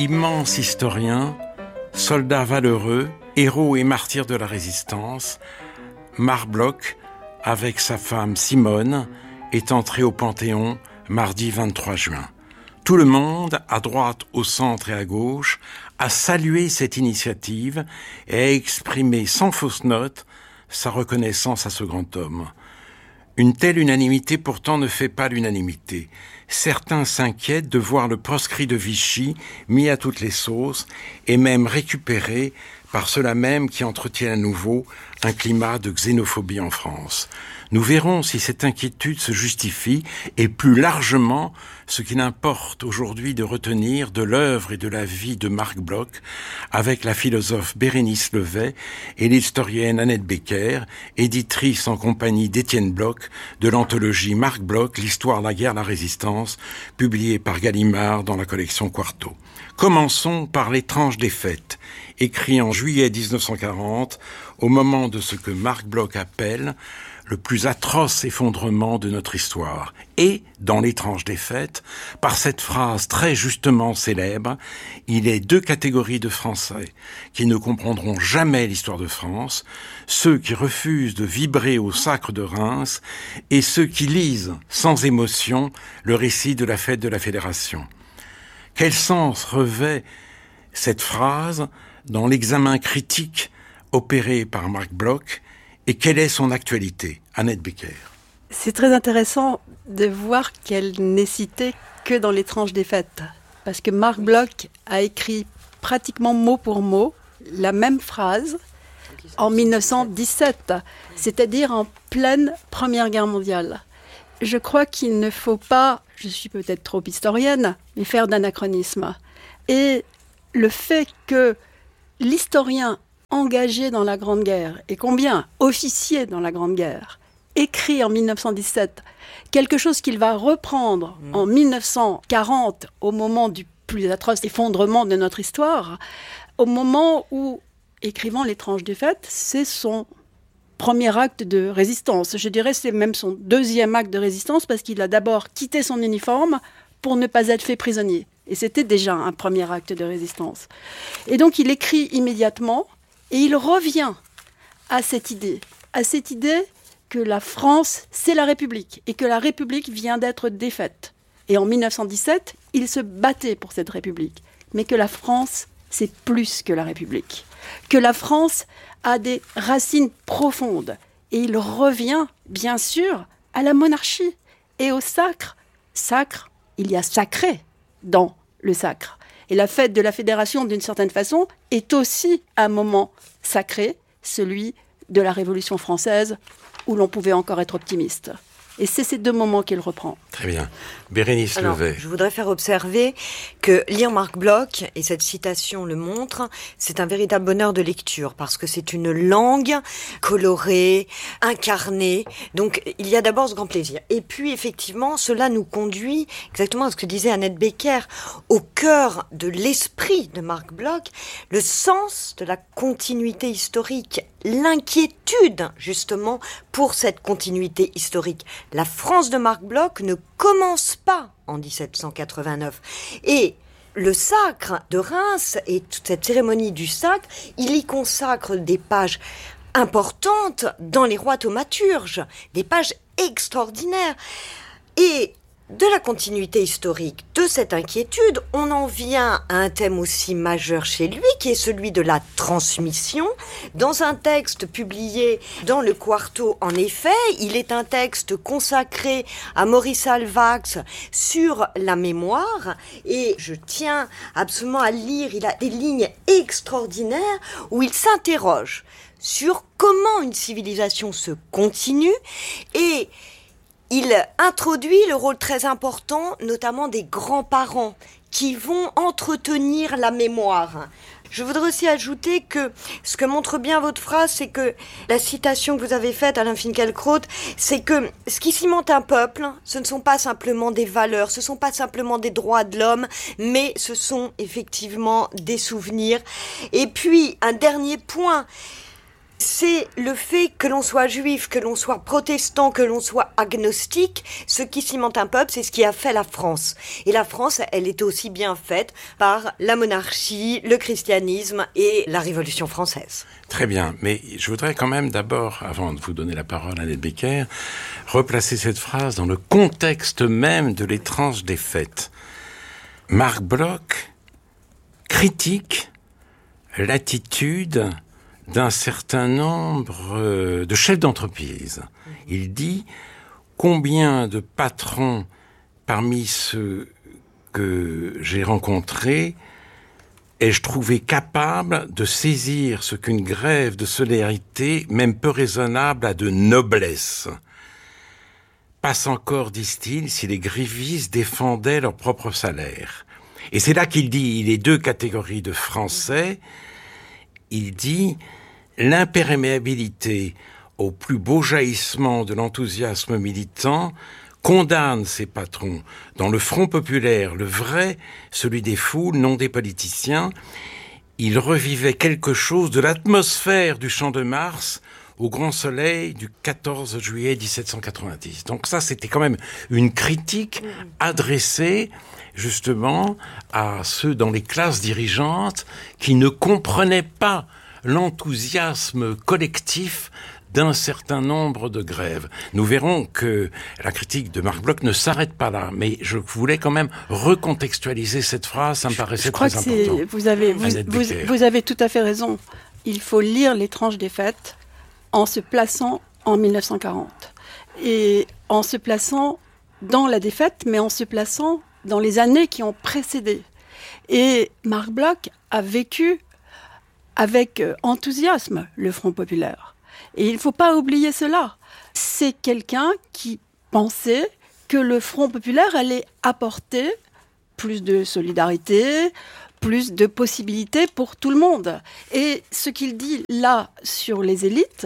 Immense historien, soldat valeureux, héros et martyr de la résistance, Marc Bloch, avec sa femme Simone, est entré au Panthéon mardi 23 juin. Tout le monde, à droite, au centre et à gauche, a salué cette initiative et a exprimé sans fausse note sa reconnaissance à ce grand homme. Une telle unanimité pourtant ne fait pas l'unanimité. Certains s'inquiètent de voir le proscrit de Vichy mis à toutes les sauces et même récupéré par ceux-là même qui entretiennent à nouveau un climat de xénophobie en France. Nous verrons si cette inquiétude se justifie et plus largement ce qu'il importe aujourd'hui de retenir de l'œuvre et de la vie de Marc Bloch avec la philosophe Bérénice Levet et l'historienne Annette Becker, éditrice en compagnie d'Étienne Bloch de l'anthologie Marc Bloch, l'histoire, la guerre, la résistance, publiée par Gallimard dans la collection Quarto. Commençons par l'étrange défaite, écrit en juillet 1940, au moment de ce que Marc Bloch appelle le plus atroce effondrement de notre histoire. Et, dans l'étrange défaite, par cette phrase très justement célèbre, il est deux catégories de Français qui ne comprendront jamais l'histoire de France, ceux qui refusent de vibrer au sacre de Reims et ceux qui lisent sans émotion le récit de la fête de la Fédération. Quel sens revêt cette phrase dans l'examen critique opéré par Marc Bloch et quelle est son actualité? Annette Becker. C'est très intéressant de voir qu'elle n'est citée que dans l'étrange défaite. Parce que Marc Bloch a écrit pratiquement mot pour mot la même phrase en 1917, c'est-à-dire en pleine Première Guerre mondiale. Je crois qu'il ne faut pas, je suis peut-être trop historienne, mais faire d'anachronisme. Et le fait que l'historien engagé dans la Grande Guerre, et combien officier dans la Grande Guerre, écrit en 1917 quelque chose qu'il va reprendre en 1940, au moment du plus atroce effondrement de notre histoire, au moment où, écrivant l'étrange défaite, c'est son premier acte de résistance. Je dirais c'est même son deuxième acte de résistance, parce qu'il a d'abord quitté son uniforme pour ne pas être fait prisonnier. Et c'était déjà un premier acte de résistance. Et donc il écrit immédiatement, et il revient à cette idée que la France, c'est la République, et que la République vient d'être défaite. Et en 1917, il se battait pour cette République, mais que la France, c'est plus que la République, que la France a des racines profondes. Et il revient, bien sûr, à la monarchie et au sacre. Sacre, il y a sacré dans le sacre. Et la fête de la Fédération, d'une certaine façon, est aussi un moment sacré, celui de la Révolution française, où l'on pouvait encore être optimiste. Et c'est ces deux moments qu'il reprend. Très bien. Bérénice Levet. Je voudrais faire observer que lire Marc Bloch, et cette citation le montre, c'est un véritable bonheur de lecture, parce que c'est une langue colorée, incarnée. Donc, il y a d'abord ce grand plaisir. Et puis, effectivement, cela nous conduit, exactement à ce que disait Annette Becker, au cœur de l'esprit de Marc Bloch, le sens de la continuité historique, l'inquiétude, justement, pour cette continuité historique. La France de Marc Bloch ne commence pas en 1789. Et le sacre de Reims et toute cette cérémonie du sacre, il y consacre des pages importantes dans les rois thaumaturges, des pages extraordinaires. Et de la continuité historique, de cette inquiétude, on en vient à un thème aussi majeur chez lui, qui est celui de la transmission. Dans un texte publié dans le Quarto, en effet, il est un texte consacré à Maurice Alvax sur la mémoire, et je tiens absolument à lire, il a des lignes extraordinaires où il s'interroge sur comment une civilisation se continue, et il introduit le rôle très important, notamment des grands-parents, qui vont entretenir la mémoire. Je voudrais aussi ajouter que ce que montre bien votre phrase, c'est que la citation que vous avez faite, Alain Finkielkraut, c'est que ce qui cimente un peuple, ce ne sont pas simplement des valeurs, ce ne sont pas simplement des droits de l'homme, mais ce sont effectivement des souvenirs. Et puis, un dernier point, C'est le fait que l'on soit juif, que l'on soit protestant, que l'on soit agnostique, ce qui cimente un peuple, c'est ce qui a fait la France. Et la France, elle est aussi bien faite par la monarchie, le christianisme et la Révolution française. Très bien, mais je voudrais quand même d'abord, avant de vous donner la parole à Annette Becker, replacer cette phrase dans le contexte même de l'étrange défaite. Marc Bloch critique l'attitude d'un certain nombre de chefs d'entreprise. Il dit combien de patrons parmi ceux que j'ai rencontrés ai-je trouvé capable de saisir ce qu'une grève de solidarité, même peu raisonnable, a de noblesse. Passe encore, disent-ils, si les grévistes défendaient leur propre salaire. Et c'est là qu'il dit les deux catégories de Français. Il dit l'imperméabilité au plus beau jaillissement de l'enthousiasme militant condamne ses patrons dans le Front populaire, le vrai, celui des foules, non des politiciens. Il revivait quelque chose de l'atmosphère du Champ de Mars au grand soleil du 14 juillet 1790. Donc ça, c'était quand même une critique adressée justement à ceux dans les classes dirigeantes qui ne comprenaient pas l'enthousiasme collectif d'un certain nombre de grèves. Nous verrons que la critique de Marc Bloch ne s'arrête pas là, mais je voulais quand même recontextualiser cette phrase, ça me paraissait très important. Vous avez tout à fait raison. Il faut lire l'étrange défaite en se plaçant en 1940. Et en se plaçant dans la défaite, mais en se plaçant dans les années qui ont précédé. Et Marc Bloch a vécu avec enthousiasme le Front populaire. Et il ne faut pas oublier cela. C'est quelqu'un qui pensait que le Front populaire allait apporter plus de solidarité, plus de possibilités pour tout le monde. Et ce qu'il dit là sur les élites,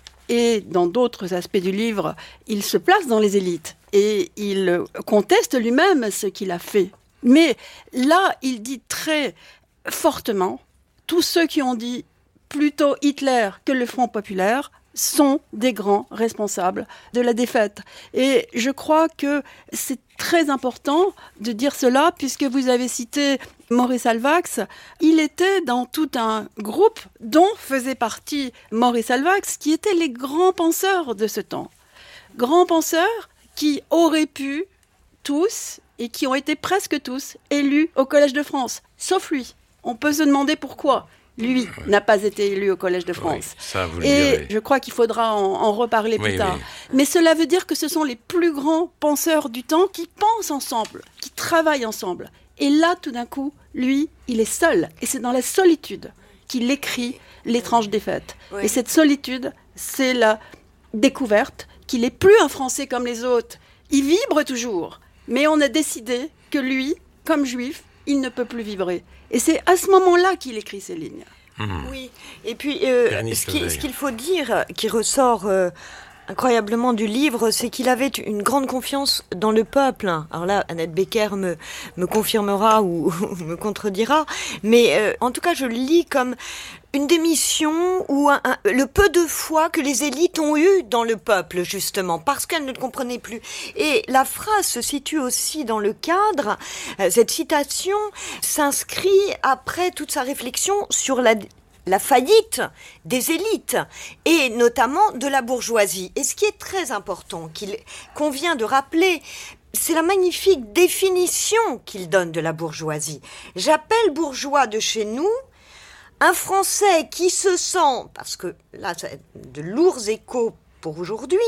et dans d'autres aspects du livre, il se place dans les élites et il conteste lui-même ce qu'il a fait. Mais là, il dit très fortement, tous ceux qui ont dit plutôt Hitler que le Front populaire sont des grands responsables de la défaite. Et je crois que c'est très important de dire cela, puisque vous avez cité Maurice Halbwachs. Il était dans tout un groupe dont faisait partie Maurice Halbwachs, qui étaient les grands penseurs de ce temps. Grands penseurs qui auraient pu tous, et qui ont été presque tous, élus au Collège de France, sauf lui. On peut se demander pourquoi. Lui n'a pas été élu au Collège de France. Oui, ça, vous le et direz. Je crois qu'il faudra en reparler plus tard. Mais cela veut dire que ce sont les plus grands penseurs du temps qui pensent ensemble, qui travaillent ensemble. Et là, tout d'un coup, lui, il est seul. Et c'est dans la solitude qu'il écrit l'étrange défaite. Oui. Et cette solitude, c'est la découverte qu'il n'est plus un Français comme les autres. Il vibre toujours. Mais on a décidé que lui, comme juif, il ne peut plus vibrer. Et c'est à ce moment-là qu'il écrit ces lignes. Oui, et puis ce qu'il faut dire, qui ressort incroyablement du livre, c'est qu'il avait une grande confiance dans le peuple. Alors là, Annette Becker me confirmera ou me contredira, mais en tout cas, je le lis comme une démission ou le peu de foi que les élites ont eu dans le peuple, justement, parce qu'elles ne le comprenaient plus. Et la phrase se situe aussi dans le cadre, cette citation s'inscrit après toute sa réflexion sur la faillite des élites, et notamment de la bourgeoisie. Et ce qui est très important, qu'il convient de rappeler, c'est la magnifique définition qu'il donne de la bourgeoisie. J'appelle bourgeois de chez nous un Français qui se sent, parce que là, c'est de lourds échos pour aujourd'hui,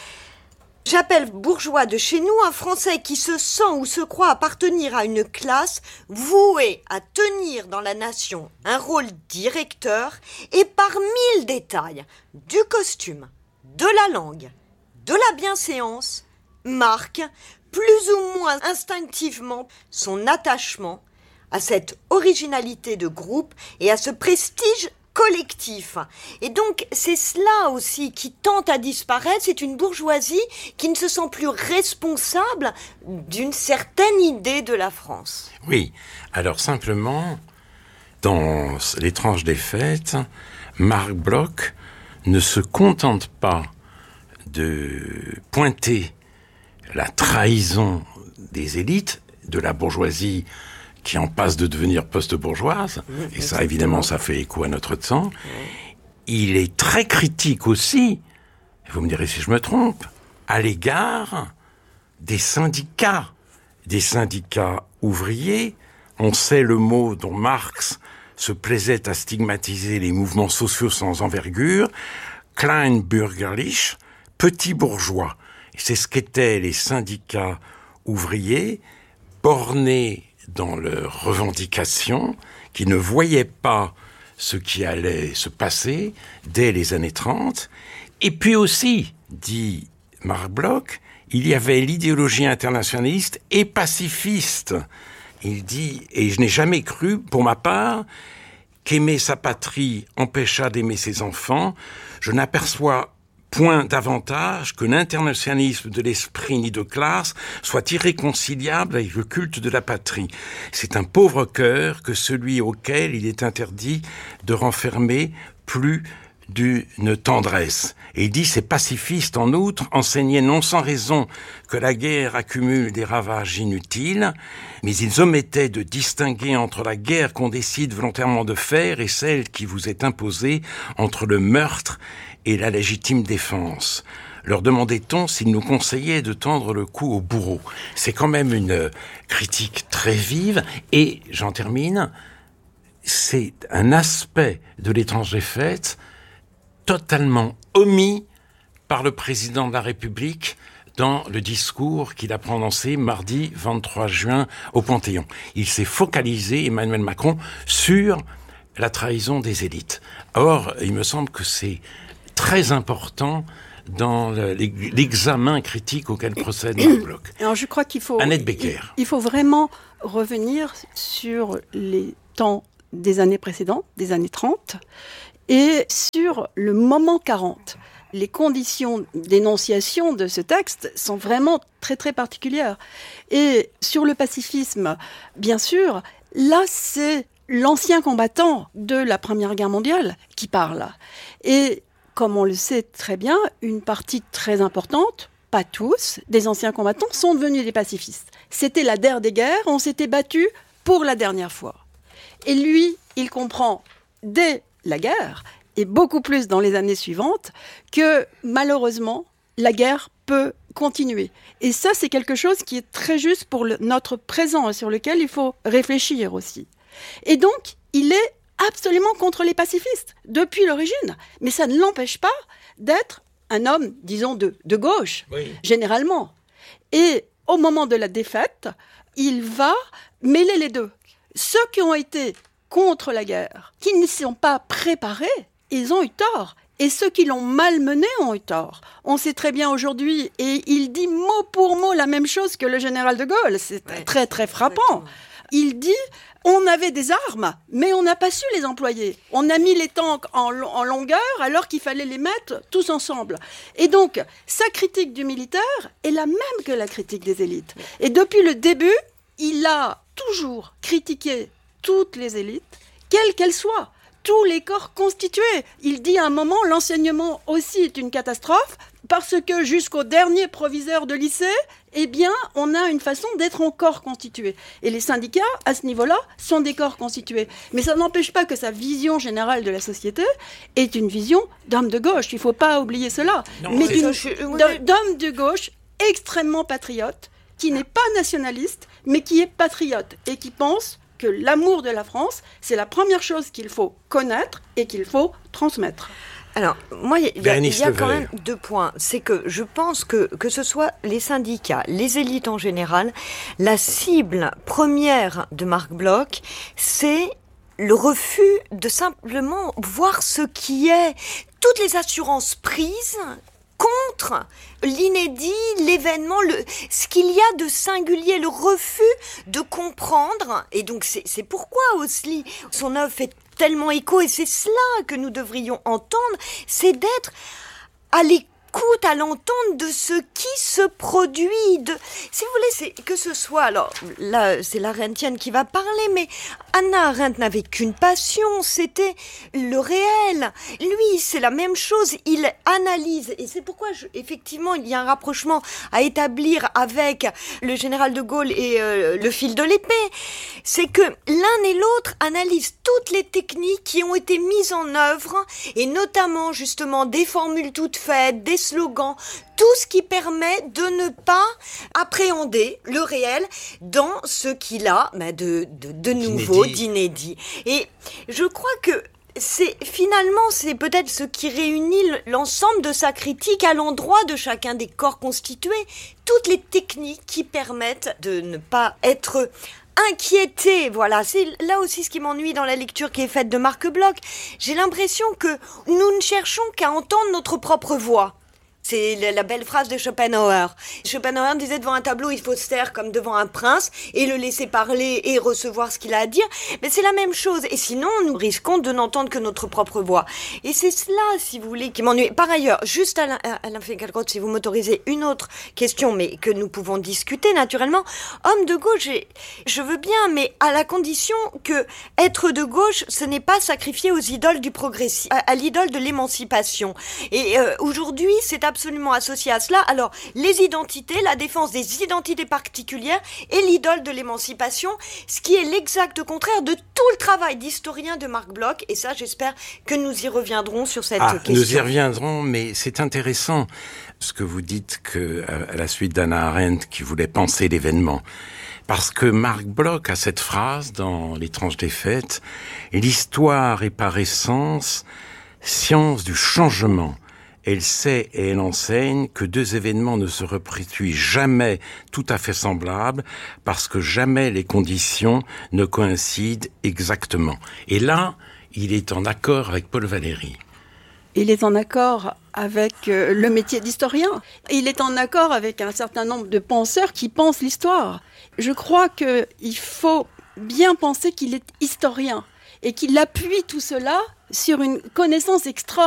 j'appelle bourgeois de chez nous un Français qui se sent ou se croit appartenir à une classe vouée à tenir dans la nation un rôle directeur et par 1000 détails, du costume, de la langue, de la bienséance, marque plus ou moins instinctivement son attachement à cette originalité de groupe et à ce prestige collectif. Et donc, c'est cela aussi qui tente à disparaître. C'est une bourgeoisie qui ne se sent plus responsable d'une certaine idée de la France. Oui, alors simplement, dans l'étrange défaite, Marc Bloch ne se contente pas de pointer la trahison des élites, de la bourgeoisie qui en passe de devenir post-bourgeoise, et ça, évidemment, ça fait écho à notre temps. Il est très critique aussi, vous me direz si je me trompe, à l'égard des syndicats ouvriers. On sait le mot dont Marx se plaisait à stigmatiser les mouvements sociaux sans envergure, Kleinbürgerlich, petits bourgeois. Et c'est ce qu'étaient les syndicats ouvriers, bornés dans leurs revendications, qui ne voyaient pas ce qui allait se passer dès les années 30. Et puis aussi, dit Marc Bloch, il y avait l'idéologie internationaliste et pacifiste. Il dit, et je n'ai jamais cru, pour ma part, qu'aimer sa patrie empêchât d'aimer ses enfants. Je n'aperçois point davantage que l'internationalisme de l'esprit ni de classe soit irréconciliable avec le culte de la patrie. C'est un pauvre cœur que celui auquel il est interdit de renfermer plus d'une tendresse. Et il dit, ces pacifistes, en outre, enseignaient non sans raison que la guerre accumule des ravages inutiles, mais ils omettaient de distinguer entre la guerre qu'on décide volontairement de faire et celle qui vous est imposée, entre le meurtre et la légitime défense. Leur demandait-on s'ils nous conseillaient de tendre le cou au bourreau. C'est quand même une critique très vive, et j'en termine, c'est un aspect de l'étrange défaite totalement omis par le président de la République dans le discours qu'il a prononcé mardi 23 juin au Panthéon. Il s'est focalisé, Emmanuel Macron, sur la trahison des élites. Or, il me semble que c'est très important dans l'examen critique auquel procède Marc Bloch. Alors, je crois qu'il faut... Annette Becker. Il faut vraiment revenir sur les temps des années précédentes, des années 30, et sur le moment 40. Les conditions d'énonciation de ce texte sont vraiment très très particulières. Et sur le pacifisme, bien sûr, là c'est l'ancien combattant de la Première Guerre mondiale qui parle. Et comme on le sait très bien, une partie très importante, pas tous, des anciens combattants sont devenus des pacifistes. C'était la der des guerres, on s'était battu pour la dernière fois. Et lui, il comprend dès la guerre, et beaucoup plus dans les années suivantes, que malheureusement, la guerre peut continuer. Et ça, c'est quelque chose qui est très juste pour notre présent et sur lequel il faut réfléchir aussi. Et donc, il est absolument contre les pacifistes, depuis l'origine. Mais ça ne l'empêche pas d'être un homme, disons, de gauche, oui, généralement. Et au moment de la défaite, il va mêler les deux. Ceux qui ont été contre la guerre, qui ne s'y sont pas préparés, ils ont eu tort. Et ceux qui l'ont malmené ont eu tort. On sait très bien aujourd'hui, et il dit mot pour mot la même chose que le général de Gaulle. C'est très très frappant. Il dit, on avait des armes, mais on n'a pas su les employer. On a mis les tanks en longueur alors qu'il fallait les mettre tous ensemble. Et donc, sa critique du militaire est la même que la critique des élites. Et depuis le début, il a toujours critiqué toutes les élites, quelles qu'elles soient, tous les corps constitués. Il dit à un moment, l'enseignement aussi est une catastrophe, parce que jusqu'au dernier proviseur de lycée, eh bien, on a une façon d'être en corps constitué. Et les syndicats, à ce niveau-là, sont des corps constitués. Mais ça n'empêche pas que sa vision générale de la société est une vision d'homme de gauche. Il ne faut pas oublier cela. Non, mais d'homme de gauche extrêmement patriote, qui n'est pas nationaliste, mais qui est patriote et qui pense que l'amour de la France, c'est la première chose qu'il faut connaître et qu'il faut transmettre. Alors, moi, il y a quand même 2 points. C'est que je pense que ce soit les syndicats, les élites en général, la cible première de Marc Bloch, c'est le refus de simplement voir ce qui est, toutes les assurances prises contre l'inédit, l'événement, ce qu'il y a de singulier, le refus de comprendre. Et donc c'est pourquoi Osli, son œuvre fait tellement écho, et c'est cela que nous devrions entendre, c'est d'être à l'écoute écoute, à l'entente de ce qui se produit. Si vous voulez, c'est que ce soit, alors là, c'est l'Arendtienne qui va parler, mais Hannah Arendt n'avait qu'une passion, c'était le réel. Lui, c'est la même chose, il analyse, et c'est pourquoi, effectivement, il y a un rapprochement à établir avec le général de Gaulle et le fil de l'épée. C'est que l'un et l'autre analysent toutes les techniques qui ont été mises en œuvre, et notamment, justement, des formules toutes faites, des slogans, tout ce qui permet de ne pas appréhender le réel dans ce qu'il a de nouveau, d'inédit. Et je crois que c'est peut-être ce qui réunit l'ensemble de sa critique à l'endroit de chacun des corps constitués, toutes les techniques qui permettent de ne pas être inquiété. Voilà, c'est là aussi ce qui m'ennuie dans la lecture qui est faite de Marc Bloch. J'ai l'impression que nous ne cherchons qu'à entendre notre propre voix. C'est la belle phrase de Schopenhauer. Schopenhauer disait devant un tableau, il faut se taire comme devant un prince et le laisser parler et recevoir ce qu'il a à dire. Mais c'est la même chose. Et sinon, nous risquons de n'entendre que notre propre voix. Et c'est cela, si vous voulez, qui m'ennuie. Par ailleurs, juste Alain Finkielkraut, si vous m'autorisez une autre question, mais que nous pouvons discuter naturellement. Homme de gauche, je veux bien, mais à la condition que être de gauche, ce n'est pas sacrifier aux idoles du progressisme, à l'idole de l'émancipation. Et aujourd'hui, c'est absolument associé à cela. Alors, les identités, la défense des identités particulières et l'idole de l'émancipation, ce qui est l'exact contraire de tout le travail d'historien de Marc Bloch. Et ça, j'espère que nous y reviendrons sur cette question. Nous y reviendrons, mais c'est intéressant ce que vous dites à la suite d'Hannah Arendt qui voulait penser l'événement. Parce que Marc Bloch a cette phrase dans L'étrange défaite, l'histoire est par essence science du changement. Elle sait et elle enseigne que deux événements ne se reproduisent jamais tout à fait semblables parce que jamais les conditions ne coïncident exactement. Et là, il est en accord avec Paul Valéry. Il est en accord avec le métier d'historien. Il est en accord avec un certain nombre de penseurs qui pensent l'histoire. Je crois qu'il faut bien penser qu'il est historien et qu'il appuie tout cela sur une connaissance extraordinaire